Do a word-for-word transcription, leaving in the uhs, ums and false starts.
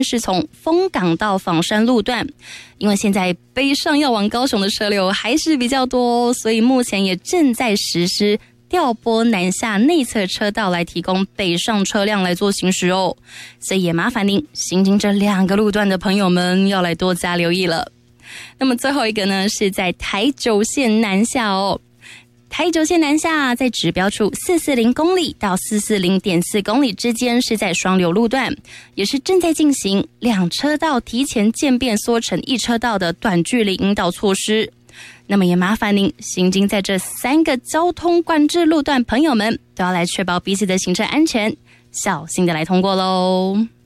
是从丰港到枋山路段，因为现在北上要往高雄的车流还是比较多，所以目前也正在实施调拨南下内侧车道来提供北上车辆来做行驶哦，所以也麻烦您行经这两个路段的朋友们要来多加留意了。那么最后一个呢，是在台九线南下哦。台九线南下在指标处四百四十公里到四百四十点四公里之间是在双流路段，也是正在进行两车道提前渐变缩成一车道的短距离引导措施。那么也麻烦您行经在这三个交通管制路段，朋友们都要来确保彼此的行车安全，小心的来通过咯。